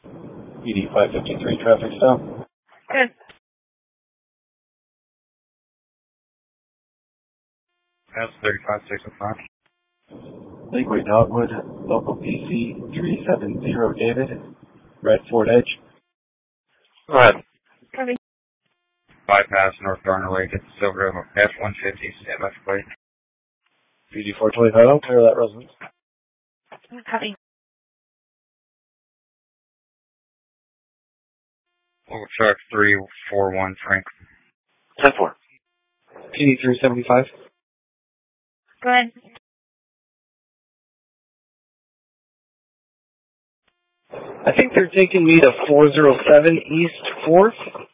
PD 553 traffic stop. Good. That's 35605. Lakeway Dogwood, local PC 370 David, red Ford Edge. Go ahead. Copy. Bypass North Garner Lake at Silver River F-150, stand by for plate. PD 425, I'll clear that residence. Copy. Local truck 341 Frank. 10-4. PD 375. Go ahead. I think they're taking me to 407 East 4th.